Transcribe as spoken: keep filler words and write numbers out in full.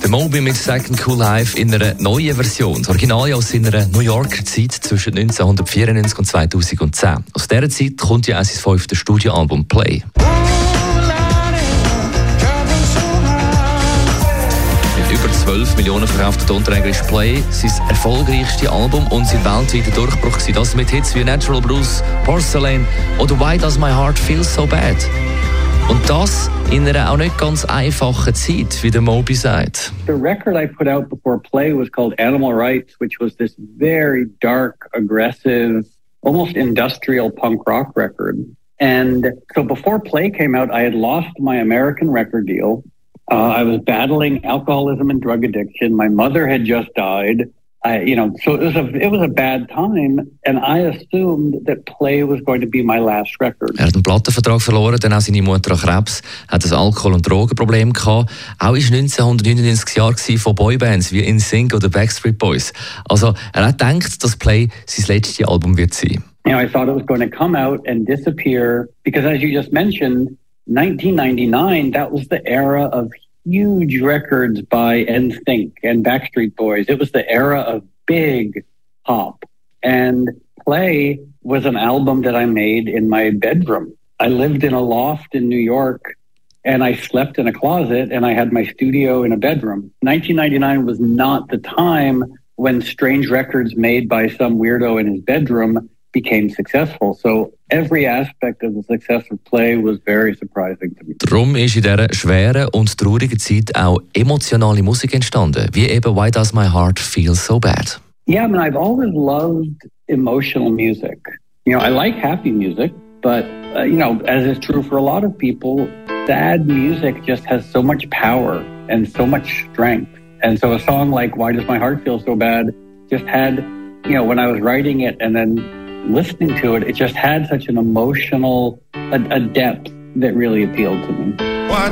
Der Moby mit Second Cool Life in einer neuen Version. Das Original aus seiner New Yorker Zeit zwischen neunzehnhundertvierundneunzig und zweitausendzehn. Aus dieser Zeit kommt ja auch sein fünftes Studioalbum Play. Mit über zwölf Millionen verkauften Tonträger ist Play sein erfolgreichstes Album und sein weltweiter Durchbruch war das mit Hits wie Natural Blues, Porcelain oder Why Does My Heart Feel So Bad? Und das in einer auch nicht ganz einfachen Zeit, wie der Moby sagt. The record I put out before Play was called Animal Rights, which was this very dark, aggressive, almost industrial punk rock record. And so before Play came out, I had lost my American record deal. Uh, I was battling alcoholism and drug addiction. My mother had just died. I, you know, so it was a it was a bad time, and I assumed that Play was going to be my last record. Er hat einen Plattenvertrag verloren, dann auch seine Mutter an Krebs, hat ein Alkohol- und Drogenproblem gehabt. Auch war neunzehnhundertneunundneunzig das Jahr von Boybbands wie N Sync oder Backstreet Boys. Also er hat gedacht, dass Play sein letztes Album wird sein. You know, I thought it was going to come out and disappear because, as you just mentioned, nineteen ninety-nine, that was the era of huge records by N Sync and Backstreet Boys. It was the era of big pop. And Play was an album that I made in my bedroom. I lived in a loft in New York, and I slept in a closet, and I had my studio in a bedroom. nineteen ninety-nine was not the time when strange records made by some weirdo in his bedroom became successful. So every aspect of the success of Play was very surprising to me. Darum ist in dieser schweren und traurigen Zeit auch emotionale Musik entstanden, wie eben Why Does My Heart Feel So Bad? Yeah, I mean, I've always loved emotional music. You know, I like happy music, but, uh, you know, as is true for a lot of people, sad music just has so much power and so much strength. And so a song like Why Does My Heart Feel So Bad just had, you know, when I was writing it and then listening to it, it just had such an emotional, a, a depth that really appealed to me. Why